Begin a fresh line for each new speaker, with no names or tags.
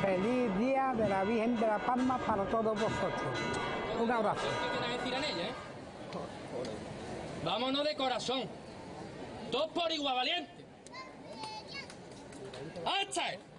Feliz día de la Virgen de la Palma para todos vosotros. Un abrazo.
¿Qué quieres decir en ella, Vámonos de corazón. Dos por igual valiente. ¡Hasta!